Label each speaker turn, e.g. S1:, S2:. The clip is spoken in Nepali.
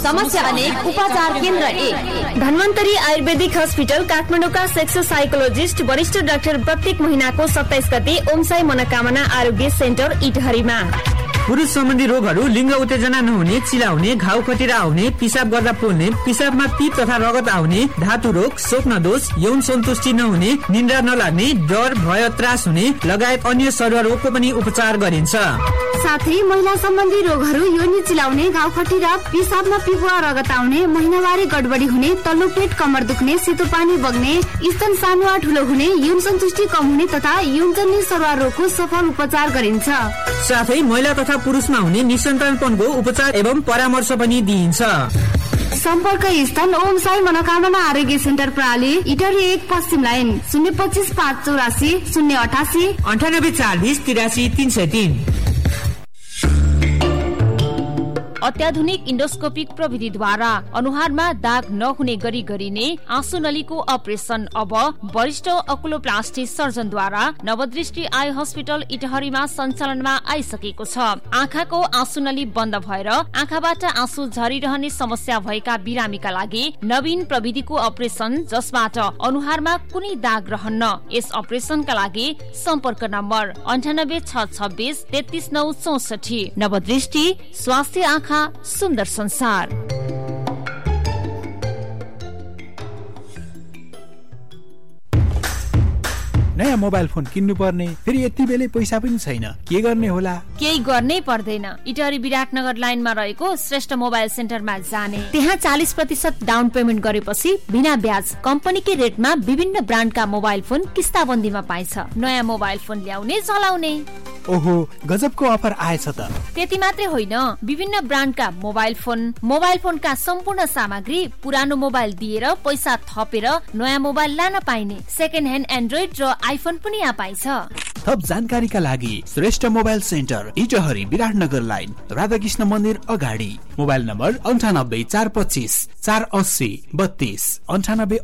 S1: समस्या अनेक, उपचार केन्द्र एक।
S2: धन्वन्तरी आयुर्वेदिक हस्पिटल काठमाडौँका सेक्स साइकोलोजिस्ट वरिष्ठ डाक्टर प्रत्येक महिनाको 27 गते ओमसाई मनोकामना आरोग्य सेन्टर इटहरीमा।
S3: पुरुष सम्बन्धी रोगहरू, लिङ्ग उत्तेजना नहुने, चिलाउने, घाउ खटिरा आउने, पिसाब गर्दा पोल्ने, पिसाबमा पिप तथा रगत आउने, धातु रोग, स्वप्न दोष, यौन सन्तुष्टि नहुने, निन्द्रा नलाग्ने, डर भय त्रास हुने लगायत अन्य शरीर रोगको पनि उपचार गरिन्छ।
S2: साथै महिला सम्बन्धी रोगहरू, योनि चिलाउने, घाउ खटिरा, पिसाबमा पिप वा रगत आउने, महिनावारी गडबडी हुने, तल्लो पेट कमर दुख्ने, सेतो पानी बग्ने, स्तन सानो वा ठुलो हुने, यौन सन्तुष्टि कम हुने तथा यौनजन्य शरीर रोगको सफल उपचार गरिन्छ।
S3: साथै महिला तथा पुरुषमा हुने निसन्तानपनको उपचार एवं परामर्श पनि दिइन्छ।
S2: सम्पर्क स्थान ओम साई मनोकामना आरोग्य सेन्टर प्रणाली इटहरी 1 पश्चिम लाइन 025 584 088
S3: 98 40 83 303।
S1: अत्याधुनिक इन्डोस्कोपिक प्रविधिद्वारा अनुहारमा दाग नहुने गरी गरिने आँसु नलीको अपरेसन अब वरिष्ठ अकुलोप्लास्टी सर्जनद्वारा नवदृष्टि आई हस्पिटल इटहरीमा सञ्चालनमा आइसकेको छ। आँखाको आँसु नली बन्द भएर आँखाबाट आँसु झरिरहने समस्या भएका बिरामीका लागि नवीन प्रविधिको अपरेसन जसबाट अनुहारमा कुनै दाग रहन्न। यस अपरेसनका लागि सम्पर्क नम्बर 98 626 33 964। नवदृष्टि स्वास्थ्य आँखा सुन्दर संसार।
S4: नयाँ मोबाइल फोन किन्नु पर्ने, फेरि यति बेलै पैसा पनि छैन, के गर्ने होला?
S1: केही गर्नै पर्दैन। इटहरी विराटनगर लाइनमा रहेको श्रेष्ठ मोबाइल सेन्टरमा जाने, त्यहाँ 40% डाउन पेमेन्ट गरेपछि बिना ब्याज कम्पनीकै रेटमा विभिन्न ब्रान्डका मोबाइल फोन किस्ताबन्दीमा पाइन्छ। नयाँ मोबाइल फोन ल्याउने चलाउने।
S4: ओहो, गजबको अफर आएछ त।
S1: त्यति मात्रै होइन, विभिन्न ब्रान्डका मोबाइल फोनका सम्पूर्ण सामग्री पुरानो मोबाइल दिएर पैसा थपेर नयाँ मोबाइल लान पाइने। सेकेन्ड ह्यान्ड एन्ड्रोइड र आइफोन पनि यहाँ पाइन्छ।
S4: थप जानकारीका लागि Shrestha mobile centre Itahari Biratnagar line Radhakrishna मन्दिर अगाडि। Mobile number 98 425 480 32 98